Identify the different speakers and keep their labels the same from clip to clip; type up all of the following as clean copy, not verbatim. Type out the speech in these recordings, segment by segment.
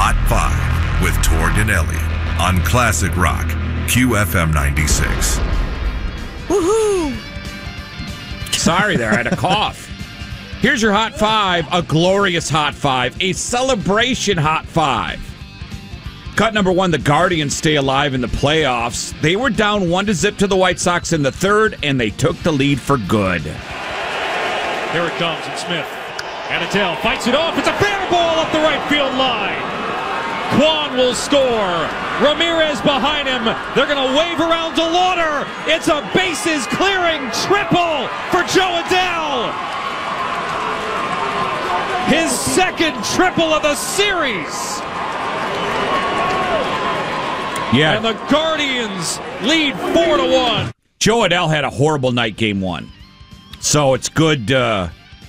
Speaker 1: Hot 5 with Torganelli on Classic Rock, QFM 96.
Speaker 2: Woohoo!
Speaker 3: Sorry there, I had a cough. Here's your Hot 5, a glorious Hot 5, a celebration Hot 5. Cut number 1, the Guardians stay alive in the playoffs. They were down 1-0 to the White Sox in the third, and they took the lead for good.
Speaker 4: Here it comes, and Smith. And Adele fights it off. It's a fair ball up the right field line. Kwan will score. Ramirez behind him. They're going to wave around DeLauder. It's a bases-clearing triple for Joe Adele. His second triple of the series.
Speaker 3: Yeah.
Speaker 4: And the Guardians lead 4-1.
Speaker 3: Joe Adele had a horrible night game 1. So it's good, Joe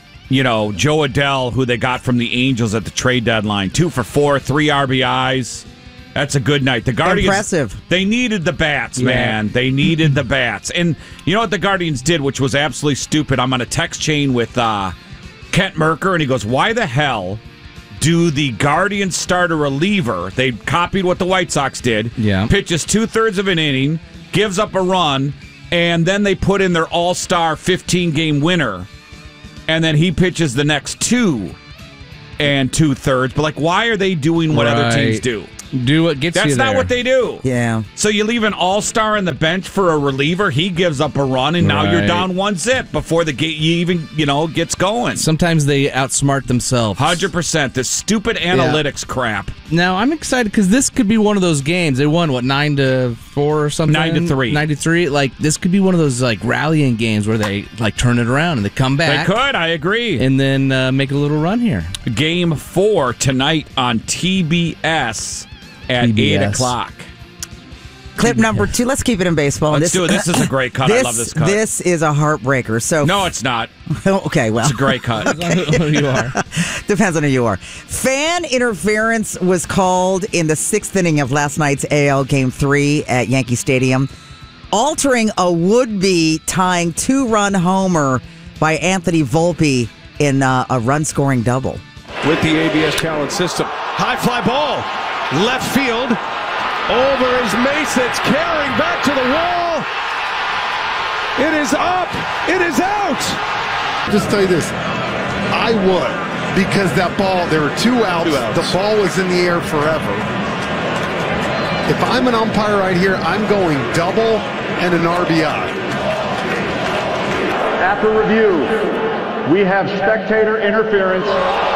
Speaker 3: Adele, who they got from the Angels at the trade deadline. 2 for 4, 3 RBIs. That's a good night. The Guardians,
Speaker 2: impressive.
Speaker 3: They needed the bats, man. They needed the bats. And you know what the Guardians did, which was absolutely stupid? I'm on a text chain with Kent Merker, and he goes, why the hell do the Guardians start a reliever? They copied what the White Sox did.
Speaker 5: Yeah.
Speaker 3: Pitches 2/3 of an inning, gives up a run, and then they put in their all-star 15-game winner, and then he pitches the next 2 and 2/3. But, why are they doing what other teams do?
Speaker 5: Do what gets you there.
Speaker 3: That's not what they do.
Speaker 2: Yeah.
Speaker 3: So you leave an all-star on the bench for a reliever, he gives up a run, and now you're down 1-0 before the game even, gets going.
Speaker 5: Sometimes they outsmart themselves.
Speaker 3: 100%. This stupid analytics crap.
Speaker 5: Now, I'm excited because this could be one of those games. They won, 9-4 or something?
Speaker 3: 9-3.
Speaker 5: 9-3. This could be one of those, rallying games where they, turn it around and they come back.
Speaker 3: They could, I agree.
Speaker 5: And then make a little run here.
Speaker 3: Game 4 tonight on TBS at 8 o'clock.
Speaker 2: Clip number 2. Let's keep it in baseball.
Speaker 3: Let's do it. This is a great cut. I love this cut.
Speaker 2: This is a heartbreaker. So
Speaker 3: no, it's not.
Speaker 2: Okay, well.
Speaker 3: It's a great cut.
Speaker 5: Who you are.
Speaker 2: Depends on who you are. Fan interference was called in the 6th inning of last night's AL Game 3 at Yankee Stadium, altering a would-be tying 2-run homer by Anthony Volpe in a run-scoring double.
Speaker 6: With the ABS talent system. High fly ball. Left field. Over is Mesa. It's carrying back to the wall. It is up. It is out.
Speaker 7: Just tell you this. I would. Because that ball, there were 2 outs. The ball was in the air forever. If I'm an umpire right here, I'm going double and an RBI.
Speaker 8: After review, we have spectator interference.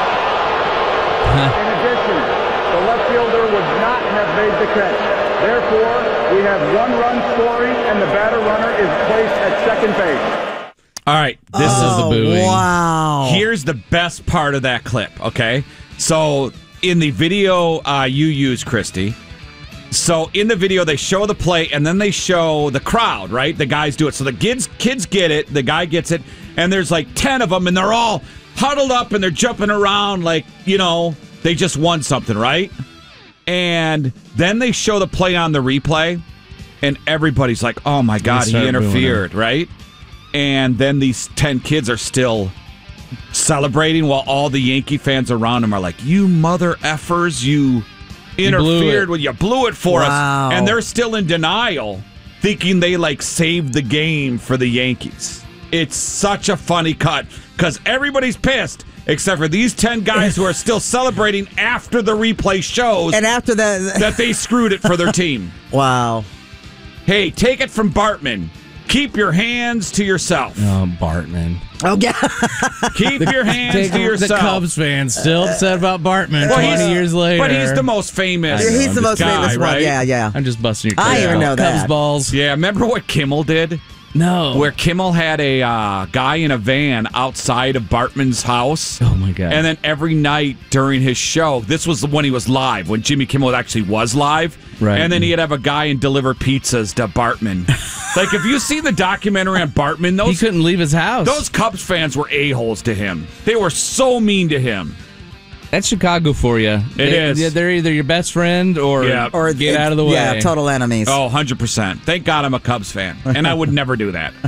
Speaker 8: In addition, the left fielder would not have made the catch. Therefore, we have 1 run scoring, and the batter runner is placed at second base.
Speaker 3: All right, this is the booing.
Speaker 2: Wow.
Speaker 3: Here's the best part of that clip, okay? So, in the video you use, Christy, so in the video they show the play, and then they show the crowd, right? The guys do it. So the kids get it, the guy gets it, and there's 10 of them, and they're all huddled up, and they're jumping around they just won something, right? And then they show the play on the replay, and everybody's like, oh my God, he interfered, right? And then these 10 kids are still celebrating while all the Yankee fans around them are like, you mother effers, you interfered when you blew it for us. And they're still in denial, thinking they saved the game for the Yankees. It's such a funny cut because everybody's pissed. Except for these 10 guys who are still celebrating after the replay shows
Speaker 2: and after
Speaker 3: that they screwed it for their team.
Speaker 2: Wow.
Speaker 3: Hey, take it from Bartman. Keep your hands to yourself.
Speaker 5: Oh, Bartman.
Speaker 2: Oh, yeah.
Speaker 3: Keep your hands to yourself.
Speaker 5: The Cubs fans still upset about Bartman 20 years later.
Speaker 3: But he's the most famous.
Speaker 2: He's the most famous one.
Speaker 3: Right?
Speaker 2: Yeah.
Speaker 5: I'm just busting your
Speaker 2: I didn't even know that.
Speaker 5: Cubs balls.
Speaker 3: Yeah, remember what Kimmel did?
Speaker 5: No.
Speaker 3: Where Kimmel had a guy in a van outside of Bartman's house.
Speaker 5: Oh, my God.
Speaker 3: And then every night during his show, this was when he was live, when Jimmy Kimmel actually was live.
Speaker 5: Right.
Speaker 3: And then he'd have a guy and deliver pizzas to Bartman. If you see the documentary on Bartman,
Speaker 5: he couldn't leave his house.
Speaker 3: Those Cubs fans were a-holes to him. They were so mean to him.
Speaker 5: That's Chicago for you.
Speaker 3: It is.
Speaker 5: They're either your best friend or get out of the way.
Speaker 2: Yeah, total enemies.
Speaker 3: Oh, 100%. Thank God I'm a Cubs fan. And I would never do that.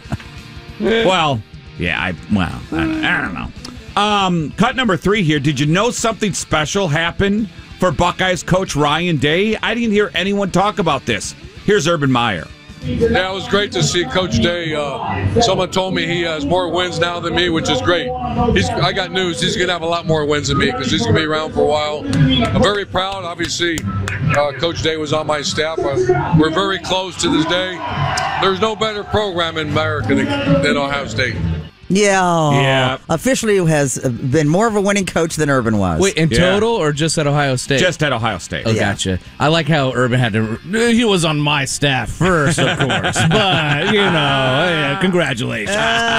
Speaker 3: Well, yeah, I don't know. Cut number 3 here. Did you know something special happened for Buckeyes coach Ryan Day? I didn't hear anyone talk about this. Here's Urban Meyer.
Speaker 9: Yeah, it was great to see Coach Day. Someone told me he has more wins now than me, which is great. I got news. He's going to have a lot more wins than me because he's going to be around for a while. I'm very proud. Obviously, Coach Day was on my staff. We're very close to this day. There's no better program in America than Ohio State.
Speaker 2: Yeah. Officially has been more of a winning coach than Urban was.
Speaker 5: Wait, in total or just at Ohio State?
Speaker 3: Just at Ohio State.
Speaker 5: Oh, gotcha. I like how Urban had to. He was on my staff first, of course. But, congratulations.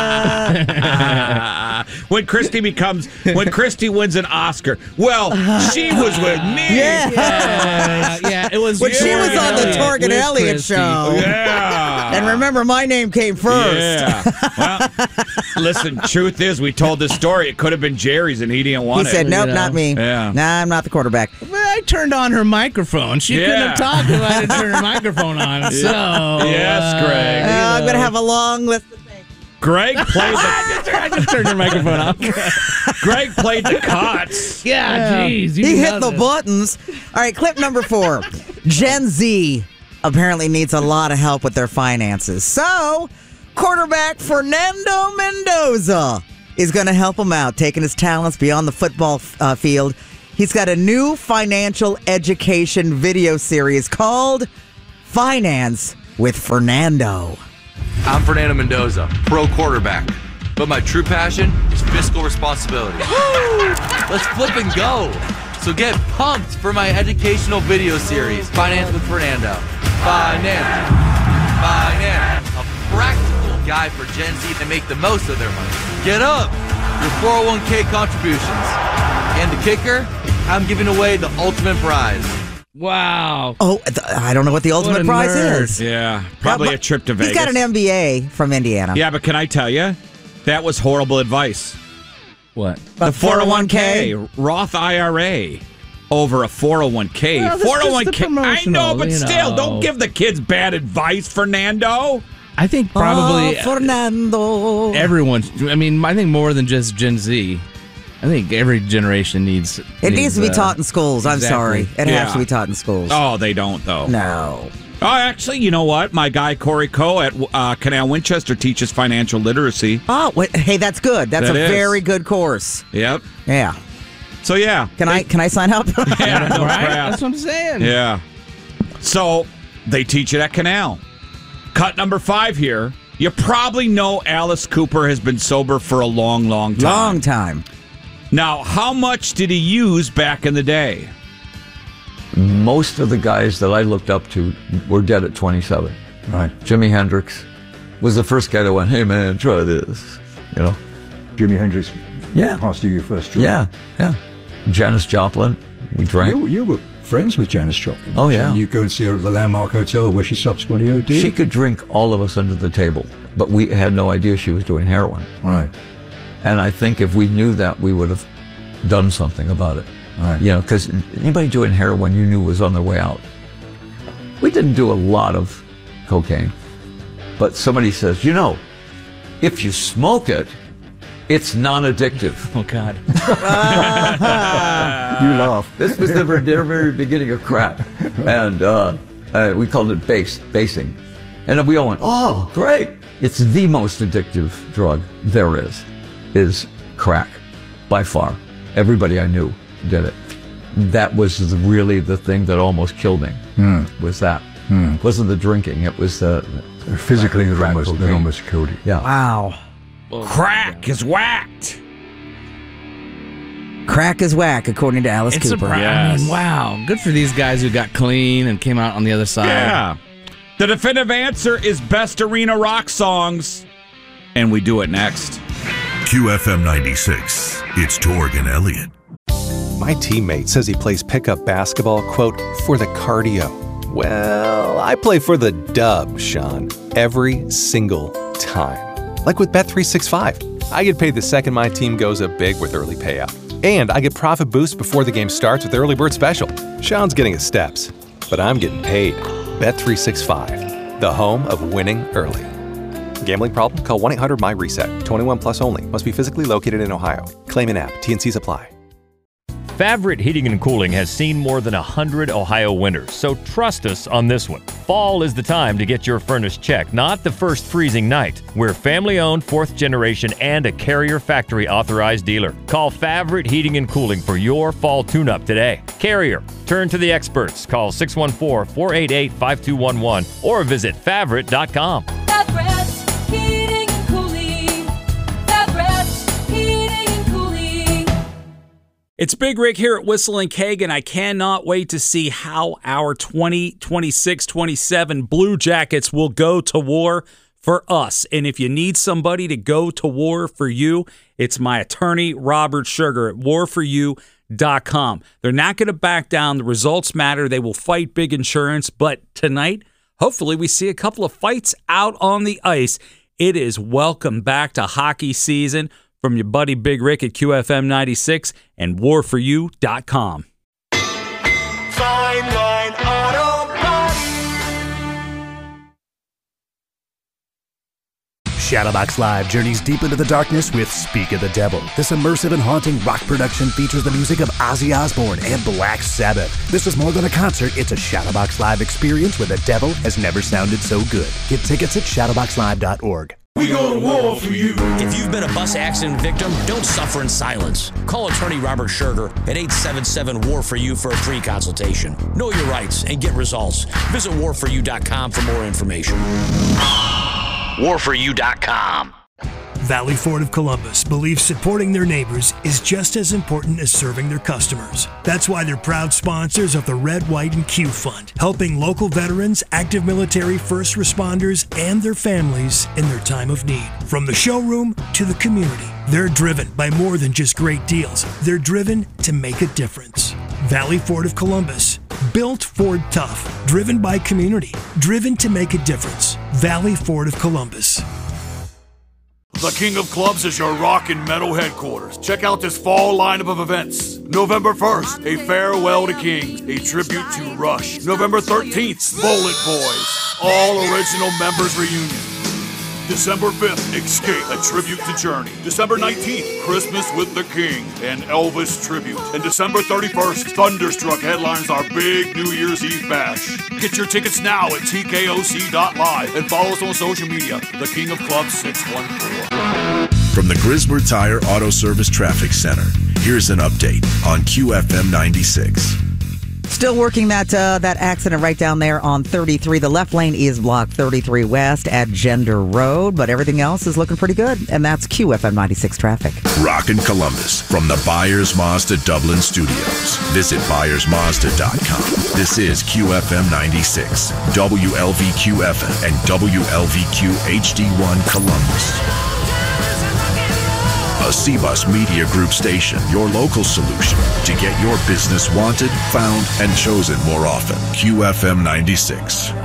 Speaker 3: When Christy wins an Oscar, well, she was with me.
Speaker 5: Yeah, it was.
Speaker 2: When she was on the Torg and Elliott show.
Speaker 3: Yeah.
Speaker 2: And remember, my name came first.
Speaker 3: Yeah. Well, listen, truth is, we told this story. It could have been Jerry's, and he didn't want it.
Speaker 2: He said, nope, not me.
Speaker 3: Yeah.
Speaker 2: Nah, I'm not the quarterback.
Speaker 5: Well, I turned on her microphone. She couldn't have talked if I didn't turn her microphone on. So,
Speaker 3: yes, Greg.
Speaker 2: I'm going to have a long list of things.
Speaker 3: Greg played
Speaker 5: I just turned her microphone off.
Speaker 3: Greg played the cuts.
Speaker 5: Yeah, jeez.
Speaker 2: He hit the buttons. All right, clip number 4. Gen Z apparently needs a lot of help with their finances. So, quarterback Fernando Mendoza is going to help him out, taking his talents beyond the football field. He's got a new financial education video series called Finance with Fernando.
Speaker 10: I'm Fernando Mendoza, pro quarterback. But my true passion is fiscal responsibility. Let's flip and go. So get pumped for my educational video series, Finance with Fernando. Finance. A practical guide for Gen Z to make the most of their money. Get up. Your 401k contributions. And the kicker, I'm giving away the ultimate prize.
Speaker 5: Wow.
Speaker 2: Oh, I don't know what the ultimate prize is.
Speaker 3: Yeah, probably a trip to Vegas.
Speaker 2: He's got an MBA from Indiana.
Speaker 3: Yeah, but can I tell you, that was horrible advice.
Speaker 5: What?
Speaker 3: The 401k, Roth IRA over a 401k.
Speaker 5: Well,
Speaker 3: 401k. I know, but still, don't give the kids bad advice, Fernando.
Speaker 5: I think probably
Speaker 2: Fernando.
Speaker 5: everyone. I think more than just Gen Z. I think every generation needs.
Speaker 2: It needs to be taught in schools. I'm sorry. It has to be taught in schools.
Speaker 3: Oh, they don't, though.
Speaker 2: No.
Speaker 3: Oh, actually, you know what? My guy, Corey Coe at Canal Winchester teaches financial literacy.
Speaker 2: Oh, hey, that's good. That's a very good course.
Speaker 3: Yep.
Speaker 2: Yeah.
Speaker 3: So, yeah.
Speaker 2: Can I sign up?
Speaker 3: Yeah, no
Speaker 5: Right?
Speaker 3: crap.
Speaker 5: That's what I'm saying.
Speaker 3: Yeah. So, they teach it at Canal. Cut number 5 here. You probably know Alice Cooper has been sober for a long, long time.
Speaker 2: Long time.
Speaker 3: Now, how much did he use back in the day?
Speaker 11: Most of the guys that I looked up to were dead at 27.
Speaker 12: Right.
Speaker 11: Jimi Hendrix was the first guy that went, hey man, try this. You know?
Speaker 12: Jimi Hendrix passed you your first drink.
Speaker 11: Yeah. Janis Joplin, we drank.
Speaker 12: You were friends with Janis Joplin.
Speaker 11: Oh, yeah.
Speaker 12: And you go and see her at the Landmark Hotel where she subsequently OD'd.
Speaker 11: She could drink all of us under the table, but we had no idea she was doing heroin.
Speaker 12: Right.
Speaker 11: And I think if we knew that, we would have done something about it.
Speaker 12: Right.
Speaker 11: You know, because anybody doing heroin you knew was on their way out. We didn't do a lot of cocaine, but somebody says, you know, if you smoke it, it's non-addictive.
Speaker 5: Oh, God.
Speaker 12: You laugh.
Speaker 11: This was the very beginning of crack. And we called it basing. And we all went, oh, great. It's the most addictive drug there is crack, by far. Everybody I knew did it. That was really the thing that almost killed me, was that. It wasn't the drinking, it was the...
Speaker 12: Physically, it almost killed you.
Speaker 11: Yeah.
Speaker 2: Wow.
Speaker 3: Crack is whacked.
Speaker 2: Crack is whack, according to Alice Cooper.
Speaker 5: I mean, wow. Good for these guys who got clean and came out on the other side.
Speaker 3: Yeah. The definitive answer is best arena rock songs, and we do it next.
Speaker 1: QFM 96. It's Torg and Elliott.
Speaker 13: My teammate says he plays pickup basketball, quote, for the cardio. Well, I play for the dub, Sean, every single time. Like with Bet365. I get paid the second my team goes up big with early payout. And I get profit boost before the game starts with Early Bird Special. Sean's getting his steps, but I'm getting paid. Bet365, the home of winning early. Gambling problem? Call 1-800-MY-RESET. 21 plus only. Must be physically located in Ohio. Claim in app. T&Cs apply.
Speaker 14: Favorite Heating and Cooling has seen more than 100 Ohio winters, so trust us on this one. Fall is the time to get your furnace checked, not the first freezing night. We're family-owned, 4th generation, and a Carrier factory authorized dealer. Call Favorite Heating and Cooling for your fall tune-up today. Carrier, turn to the experts. Call 614-488-5211 or visit Favorite.com.
Speaker 15: Favret's Heating and Cooling. Favret's Heating and Cooling.
Speaker 16: It's Big Rick here at Whistle and Keg, and I cannot wait to see how our 2026-27 Blue Jackets will go to war for us. And if you need somebody to go to war for you, it's my attorney, Robert Sugar, at warforyou.com. They're not going to back down. The results matter. They will fight big insurance. But tonight, hopefully we see a couple of fights out on the ice. It is welcome back to hockey season from your buddy Big Rick at QFM 96 and warforyou.com.
Speaker 15: Fine Line Auto Body.
Speaker 17: Shadowbox Live journeys deep into the darkness with Speak of the Devil. This immersive and haunting rock production features the music of Ozzy Osbourne and Black Sabbath. This is more than a concert, it's a Shadowbox Live experience where the devil has never sounded so good. Get tickets at shadowboxlive.org.
Speaker 18: We go to war for you. If you've been a bus accident victim, don't suffer in silence. Call attorney Robert Sugar at 877-WAR-FOR-YOU for a free consultation. Know your rights and get results. Visit warforyou.com for more information. warforyou.com.
Speaker 19: Valley Ford of Columbus believes supporting their neighbors is just as important as serving their customers. That's why they're proud sponsors of the Red, White, and Q Fund, helping local veterans, active military, first responders, and their families in their time of need. From the showroom to the community, they're driven by more than just great deals. They're driven to make a difference. Valley Ford of Columbus, built Ford tough, driven by community, driven to make a difference. Valley Ford of Columbus.
Speaker 20: The King of Clubs is your rock and metal headquarters. Check out this fall lineup of events. November 1st, a farewell to Kings, a tribute to Rush. November 13th, Bullet Boys, all original members reunion. December 5th, Escape, a tribute to Journey. December 19th, Christmas with the King, an Elvis tribute. And December 31st, Thunderstruck headlines our big New Year's Eve bash. Get your tickets now at tkoc.live and follow us on social media, The King of Clubs 614.
Speaker 1: From the Griswold Tire Auto Service Traffic Center, here's an update on QFM 96.
Speaker 2: Still working that accident right down there on 33. The left lane is blocked 33 West at Gender Road, but everything else is looking pretty good. And that's QFM 96 traffic.
Speaker 1: Rockin' Columbus from the Byers Mazda Dublin Studios. Visit ByersMazda.com. This is QFM 96, WLVQ-FM, and WLVQ HD1 Columbus. A C-Bus Media Group station, your local solution to get your business wanted, found, and chosen more often. QFM 96.